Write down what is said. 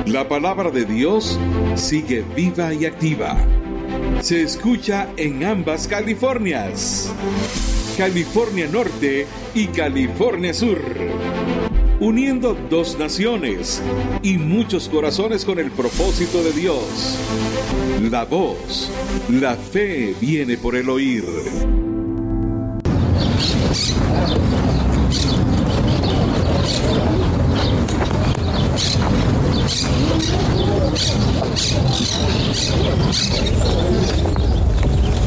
La palabra de Dios sigue viva y activa. Se escucha en ambas Californias, California Norte y California Sur, uniendo dos naciones y muchos corazones con el propósito de Dios. La voz, la fe viene por el oír.